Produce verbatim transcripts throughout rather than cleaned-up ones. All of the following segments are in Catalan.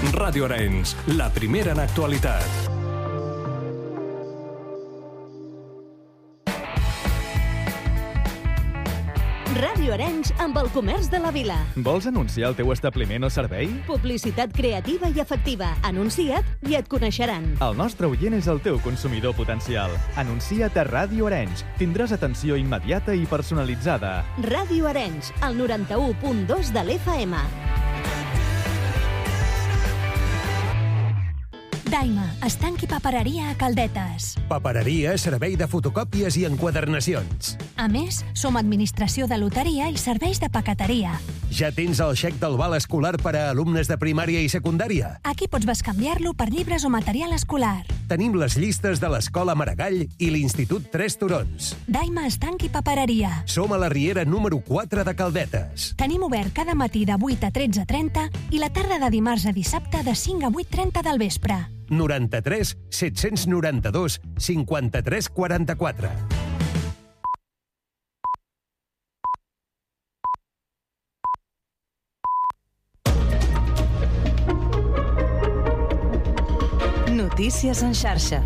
Ràdio Arenys, la primera en actualitat. Ràdio Arenys amb el comerç de la vila. Vols anunciar el teu establiment o servei? Publicitat creativa i efectiva. Anuncia't i et coneixeran. El nostre oient és el teu consumidor potencial. Anuncia't a Ràdio Arenys. Tindràs atenció immediata i personalitzada. Ràdio Arenys, el noranta-u punt dos de l'F M. Daima, estanc i papereria a Caldetes. Papereria, servei de fotocòpies i enquadernacions. A més, som administració de loteria i serveis de paqueteria. Ja tens el xec del val escolar per a alumnes de primària i secundària? Aquí pots bescanviar-lo per llibres o material escolar. Tenim les llistes de l'Escola Maragall i l'Institut Tres Turons. Daima, estanc i papereria. Som a la Riera número quatre de Caldetes. Tenim obert cada matí de vuit a tretze trenta i la tarda de dimarts a dissabte de cinc a vuit trenta del vespre. noranta-tres set-cents noranta-dos cinquanta-tres quaranta-quatre. Notícies en xarxa.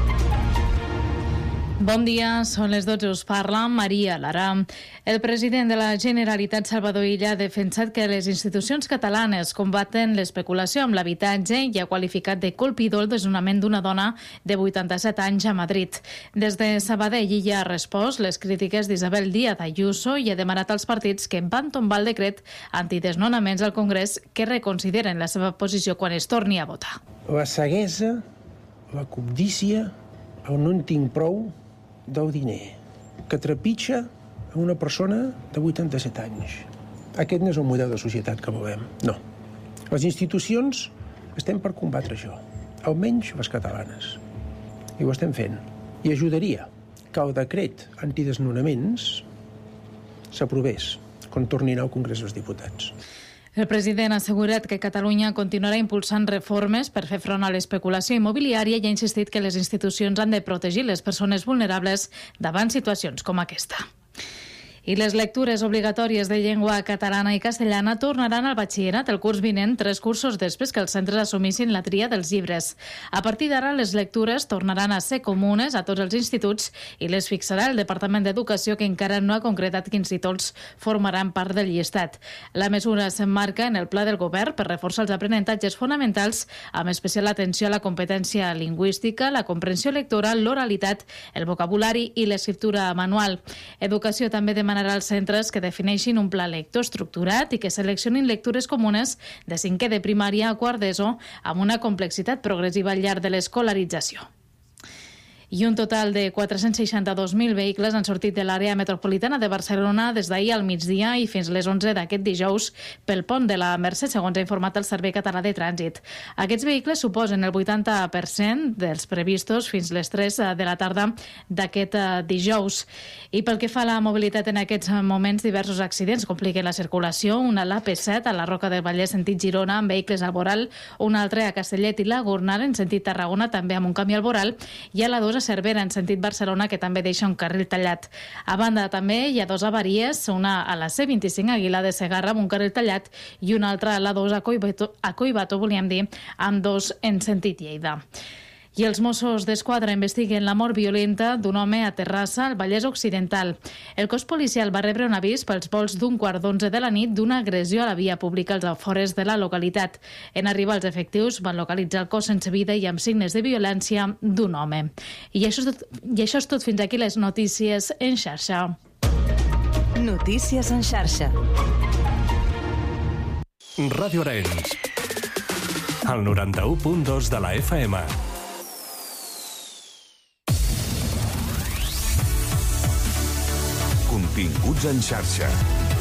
Bon dia, són les dotze, us parla Maria Lara. El president de la Generalitat, Salvador Illa, ha defensat que les institucions catalanes combaten l'especulació amb l'habitatge i ha qualificat de colpidor el desnonament d'una dona de vuitanta-set anys a Madrid. Des de Sabadell, Illa ha respost les crítiques d'Isabel Díaz Ayuso i ha demanat als partits que van tombar el decret antidesnonaments al Congrés que reconsideren la seva posició quan es torni a votar. La ceguesa, la cobdícia, el no en tinc prou del diner, que trepitja a una persona de vuitanta-set anys. Aquest no és el model de societat que volem, no. Les institucions estem per combatre això, almenys les catalanes. I ho estem fent. I ajudaria que el decret antidesnonaments s'aprovés quan tornin al Congrés dels Diputats. El president ha assegurat que Catalunya continuarà impulsant reformes per fer front a l'especulació immobiliària i ha insistit que les institucions han de protegir les persones vulnerables davant situacions com aquesta. I les lectures obligatòries de llengua catalana i castellana tornaran al batxillerat el curs vinent, tres cursos després que els centres assumissin la tria dels llibres. A partir d'ara, les lectures tornaran a ser comunes a tots els instituts i les fixarà el Departament d'Educació, que encara no ha concretat quins títols formaran part del llistat. La mesura s'emmarca en el pla del govern per reforçar els aprenentatges fonamentals, amb especial atenció a la competència lingüística, la comprensió lectora, l'oralitat, el vocabulari i l'escriptura manual. Educació també demana demanarà als centres que defineixin un pla lector estructurat i que seleccionin lectures comunes de cinquè de primària a quart d'ESO amb una complexitat progressiva al llarg de l'escolarització. I un total de quatre-cents seixanta-dos mil vehicles han sortit de l'àrea metropolitana de Barcelona des d'ahir al migdia i fins les onze d'aquest dijous pel pont de la Mercè, segons ha informat el Servei Català de Trànsit. Aquests vehicles suposen el vuitanta per cent dels previstos fins les tres de la tarda d'aquest dijous. I pel que fa a la mobilitat, en aquests moments diversos accidents compliquen la circulació. Una a l'A P set, a la Roca del Vallès, sentit Girona, amb vehicles al voral, una altra a Castellet i la Gornal, en sentit Tarragona, també amb un canvi al voral, i a la dos a Cervera, en sentit Barcelona, que també deixa un carril tallat. A banda, també hi ha dos avaries, una a la C vint-i-cinc a Aguilar de Segarra amb un carril tallat i una altra a la dos a Collbató, a Collbató, volíem dir, amb dos en sentit Lleida. I els Mossos d'Esquadra investiguen la mort violenta d'un home a Terrassa, al Vallès Occidental. El cos policial va rebre un avís pels volts d'un quart d'onze de la nit d'una agressió a la via pública als afores de la localitat. En arribar els efectius van localitzar el cos sense vida i amb signes de violència d'un home. I això és tot, i això és tot fins aquí les notícies en xarxa. Notícies en xarxa. Ràdio Arenys, el noranta-u punt dos de la F M. Continguts en xarxa.